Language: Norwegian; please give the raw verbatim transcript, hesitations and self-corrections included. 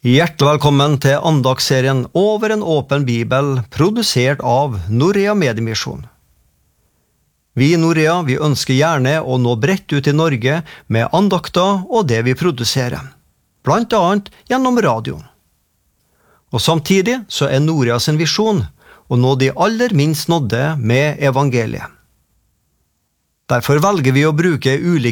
Hjertelig velkommen til andagsserien Over en åpen bibel, produsert av Norea Mediemission. Vi i Norea vi ønsker gjerne å nå bredt ut i Norge med andakter og det vi produserer, blant annet gjennom radioen. Og samtidig så er Norea sin visjon å nå de aller minst nådde med evangeliet. Derfor velger vi å bruke ulike